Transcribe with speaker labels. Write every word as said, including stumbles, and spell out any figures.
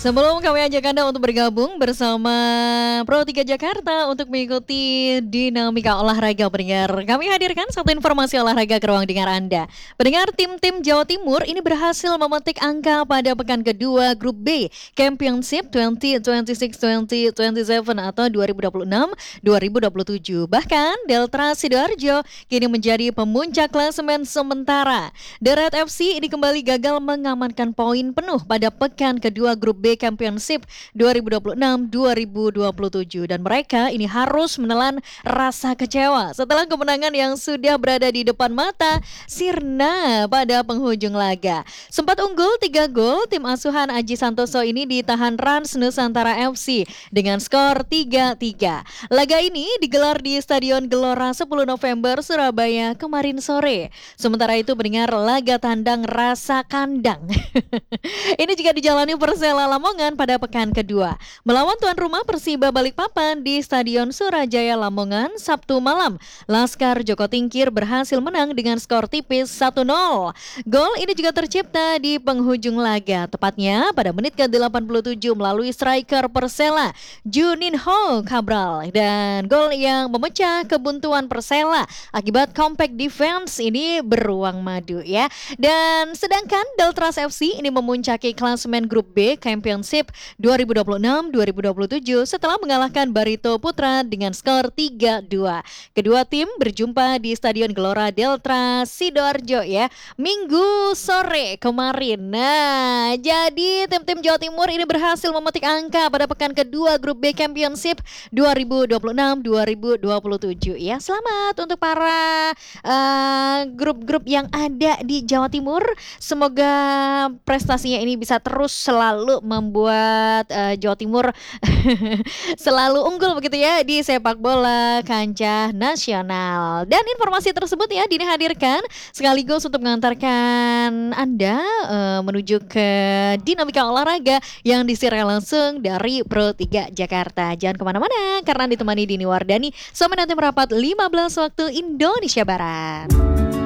Speaker 1: Sebelum kami ajak Anda untuk bergabung bersama Pro tiga Jakarta untuk mengikuti dinamika olahraga pendengar, kami hadirkan satu informasi olahraga ke ruang dengar Anda. Pendengar, tim-tim Jawa Timur ini berhasil memetik angka pada pekan kedua Grup B Championship dua ribu dua puluh enam dua ribu dua puluh tujuh atau dua ribu dua puluh enam dua ribu dua puluh tujuh. Bahkan Delta Sidoarjo kini menjadi pemuncak klasemen sementara. The Red F C ini kembali gagal mengamankan poin penuh pada pekan kedua Grup B Championship dua ribu dua puluh enam dua ribu dua puluh tujuh dan mereka ini harus menelan rasa kecewa setelah kemenangan yang sudah berada di depan mata sirna pada penghujung laga. Sempat unggul tiga gol, tim asuhan Aji Santoso ini ditahan Rans Nusantara F C dengan skor tiga tiga. Laga ini digelar di Stadion Gelora sepuluh November Surabaya kemarin sore. Sementara itu pendengar, laga tandang rasa kandang ini juga dijalani Persela Lamongan pada pekan kedua. Melawan tuan rumah Persiba Balikpapan di Stadion Surajaya Lamongan Sabtu malam, Laskar Joko Tingkir berhasil menang dengan skor tipis satu nol. Gol ini juga tercipta di penghujung laga, tepatnya pada menit ke delapan puluh tujuh melalui striker Persela Juninho Cabral, dan gol yang memecah kebuntuan Persela akibat compact defense ini beruang madu ya. Dan sedangkan Deltras F C ini memuncaki klasemen Grup B Championship dua ribu dua puluh enam dua ribu dua puluh tujuh setelah mengalahkan Barito Putra dengan skor tiga dua. Kedua tim berjumpa di Stadion Gelora Delta Sidoarjo ya, Minggu sore kemarin. Nah, jadi tim-tim Jawa Timur ini berhasil memetik angka pada pekan kedua Grup B Championship dua ribu dua puluh enam dua ribu dua puluh tujuh ya. Selamat untuk para uh, grup-grup yang ada di Jawa Timur. Semoga prestasinya ini bisa terus selalu membuat uh, Jawa Timur selalu unggul begitu ya di sepak bola kancah nasional. Dan informasi tersebut ya Dini hadirkan sekaligus untuk mengantarkan Anda uh, menuju ke dinamika olahraga yang disiarkan langsung dari Pro tiga Jakarta. Jangan kemana-mana karena ditemani Dini Wardani sampai nanti merapat lima belas waktu Indonesia Barat.